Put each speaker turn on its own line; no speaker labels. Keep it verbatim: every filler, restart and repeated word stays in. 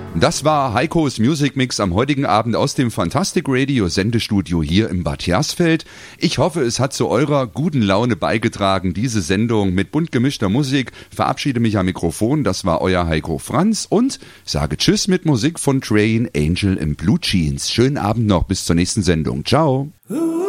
Das war Heikos Music Mix am heutigen Abend aus dem Fantastic Radio Sendestudio hier im Bad Hersfeld. Ich hoffe, es hat zu eurer guten Laune beigetragen, diese Sendung mit bunt gemischter Musik. Verabschiede mich am Mikrofon, das war euer Heiko Franz und sage Tschüss mit Musik von Train Angel in Blue Jeans. Schönen Abend noch, bis zur nächsten Sendung. Ciao.